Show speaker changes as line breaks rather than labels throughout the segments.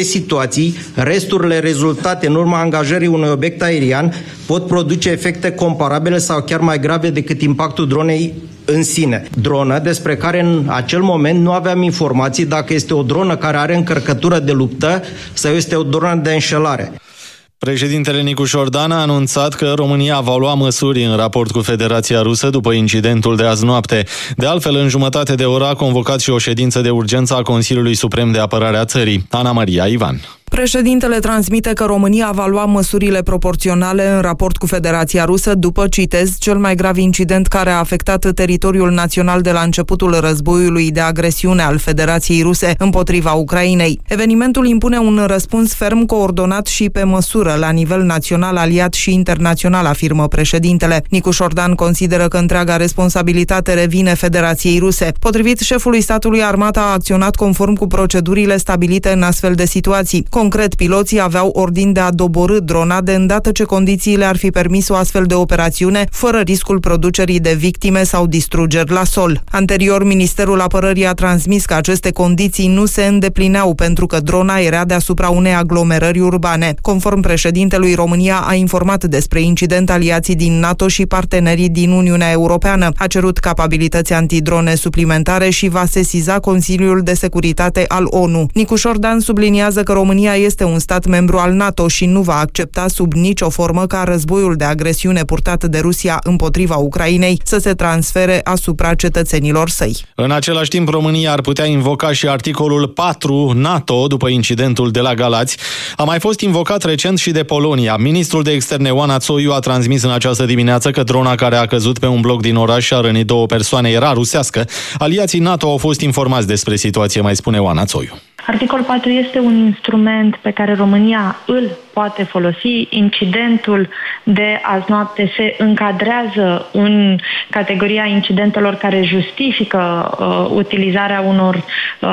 situații, resturile rezultate în urma angajării unui obiect aerian pot produce efecte comparabile sau chiar mai grave decât impactul dronei în sine. Dronă despre care în acel moment nu aveam informații dacă este o dronă care are încărcătură de luptă sau este o dronă de înșelare.
Președintele Nicu Șordan a anunțat că România va lua măsuri în raport cu Federația Rusă după incidentul de azi noapte. De altfel, în jumătate de oră a convocat și o ședință de urgență a Consiliului Suprem de Apărare a țării. Ana Maria Ivan.
Președintele transmite că România va lua măsurile proporționale în raport cu Federația Rusă după, citez, cel mai grav incident care a afectat teritoriul național de la începutul războiului de agresiune al Federației Ruse împotriva Ucrainei. Evenimentul impune un răspuns ferm, coordonat și pe măsură la nivel național, aliat și internațional, afirmă președintele. Nicu Șordan consideră că întreaga responsabilitate revine Federației Ruse. Potrivit șefului statului, armata a acționat conform cu procedurile stabilite în astfel de situații. Concret, piloții aveau ordin de a doborî drona de îndată ce condițiile ar fi permis o astfel de operațiune, fără riscul producerii de victime sau distrugeri la sol. Anterior, Ministerul Apărării a transmis că aceste condiții nu se îndeplineau pentru că drona era deasupra unei aglomerări urbane. Conform președintelui, România a informat despre incident aliații din NATO și partenerii din Uniunea Europeană. A cerut capabilități antidrone suplimentare și va sesiza Consiliul de Securitate al ONU. Nicu Șordan subliniază că România este un stat membru al NATO și nu va accepta sub nicio formă ca războiul de agresiune purtat de Rusia împotriva Ucrainei să se transfere asupra cetățenilor săi.
În același timp, România ar putea invoca și articolul 4 NATO după incidentul de la Galați. A mai fost invocat recent și de Polonia. Ministrul de Externe Oana Țoiu a transmis în această dimineață că drona care a căzut pe un bloc din oraș și a rănit 2 persoane era rusească. Aliații NATO au fost informați despre situație, mai spune Oana Țoiu.
Articolul 4 este un instrument pe care România îl poate folosi. Incidentul de azi noapte se încadrează în categoria incidentelor care justifică utilizarea unor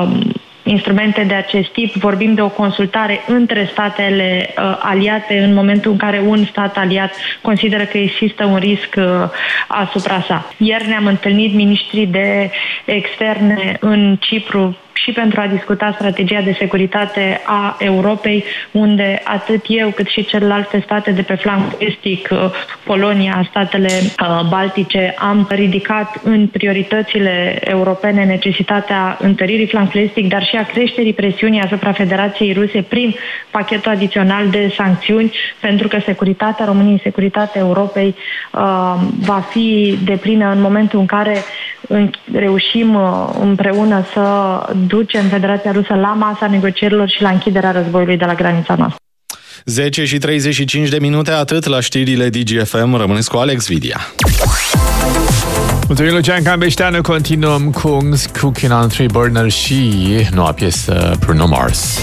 instrumente de acest tip. Vorbim de o consultare între statele aliate în momentul în care un stat aliat consideră că există un risc asupra sa. Ieri ne-am întâlnit miniștrii de externe în Cipru și pentru a discuta strategia de securitate a Europei, unde atât eu cât și celelalte state de pe flancul estic, Polonia, statele baltice, am ridicat în prioritățile europene necesitatea întăririi flancului estic, dar și a creșterii presiunii asupra Federației Ruse prin pachetul adițional de sancțiuni, pentru că securitatea României, securitatea Europei va fi deplină în momentul în care reușim împreună să ducem Federația Rusă la masa negocierilor și la închiderea războiului de la granița noastră.
10:35, atât la știrile DGFM. Rămâneți cu Alex Vidia.
Mulțumim, Lucian Cambeșteanu. Continuăm cu Cooking on Three Burner și noua piesă Bruno Mars.